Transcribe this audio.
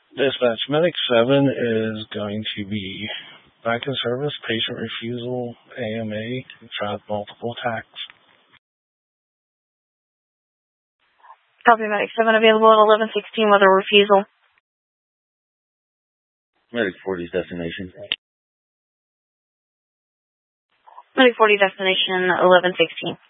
Dispatch, Medic 7 is going to be back in service, patient refusal, AMA, tried multiple attacks. Copy, Medic 7 available at 1116 with a refusal. Medic 40's destination. Medic 40 destination 1116.